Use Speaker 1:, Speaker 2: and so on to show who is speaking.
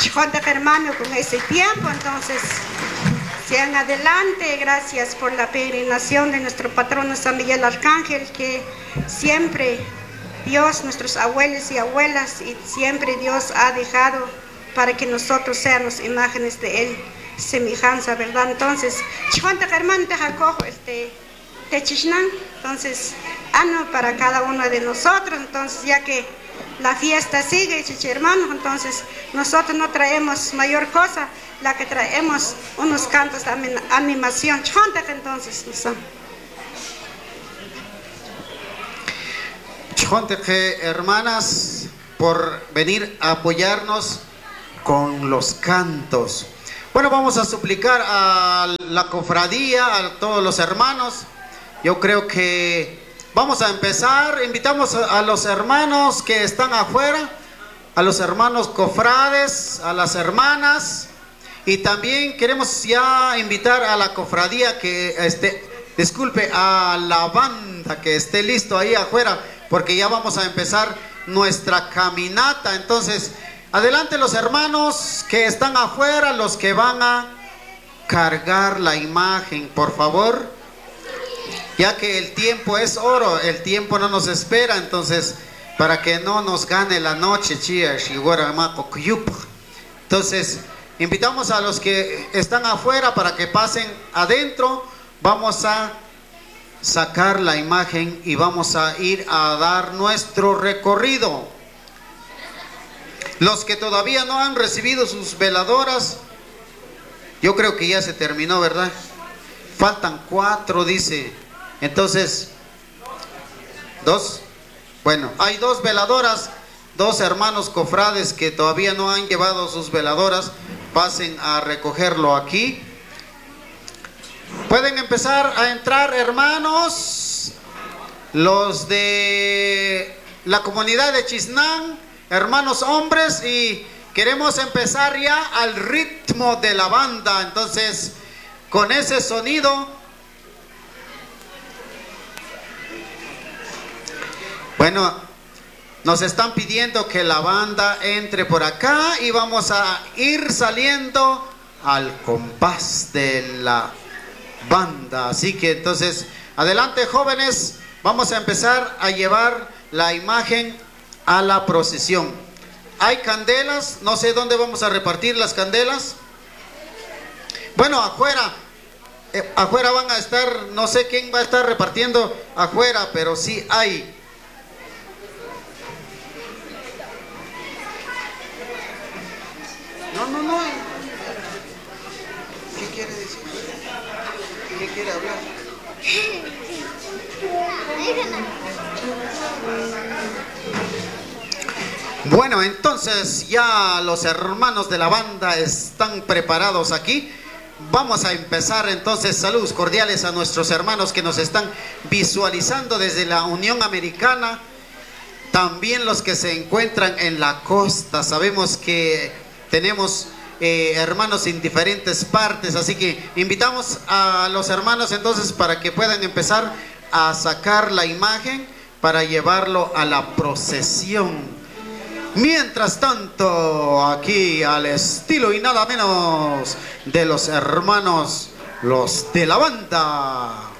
Speaker 1: Chonta hermano con ese tiempo, entonces sean adelante. Gracias por la peregrinación de nuestro patrono San Miguel Arcángel, que siempre Dios, nuestros abuelos y abuelas, y siempre Dios ha dejado para que nosotros seamos imágenes de Él, semejanza, ¿verdad? Entonces, Chonta hermano te acojo Techishnan, entonces, ano para cada uno de nosotros. Entonces, ya que la fiesta sigue, hermanos, entonces nosotros no traemos mayor cosa, la que traemos unos cantos de animación. Chonta entonces,
Speaker 2: Chonteje, hermanas, por venir a apoyarnos con los cantos. Bueno, vamos a suplicar a la cofradía, a todos los hermanos. Yo creo que vamos a empezar. Invitamos a los hermanos que están afuera, a los hermanos cofrades, a las hermanas, y también queremos ya invitar a la cofradía que disculpe, a la banda que esté listo ahí afuera, porque ya vamos a empezar nuestra caminata. Entonces, adelante los hermanos que están afuera, los que van a cargar la imagen, por favor. Ya que el tiempo es oro, el tiempo no nos espera, entonces para que no nos gane la noche, entonces invitamos a los que están afuera para que pasen adentro. Vamos a sacar la imagen y vamos a ir a dar nuestro recorrido. Los que todavía no han recibido sus veladoras, yo creo que ya se terminó, ¿verdad? Faltan 4, dice. Entonces, 2. Bueno, hay 2 veladoras, 2 hermanos cofrades que todavía no han llevado sus veladoras. Pasen a recogerlo aquí. Pueden empezar a entrar, hermanos, los de la comunidad de Chisnán, hermanos hombres, y queremos empezar ya al ritmo de la banda. Entonces, con ese sonido, bueno, nos están pidiendo que la banda entre por acá y vamos a ir saliendo al compás de la banda. Así que entonces, adelante jóvenes, vamos a empezar a llevar la imagen a la procesión. Hay candelas, no sé dónde vamos a repartir las candelas. Bueno, afuera van a estar, no sé quién va a estar repartiendo afuera, pero sí hay. No. ¿Qué quiere decir? ¿Qué quiere hablar? Bueno, entonces ya los hermanos de la banda están preparados aquí. Vamos a empezar entonces. Saludos cordiales a nuestros hermanos que nos están visualizando desde la Unión Americana. También los que se encuentran en la costa. Sabemos que tenemos hermanos en diferentes partes, así que invitamos a los hermanos entonces para que puedan empezar a sacar la imagen para llevarlo a la procesión. Mientras tanto, aquí al estilo y nada menos de los hermanos, los de la banda.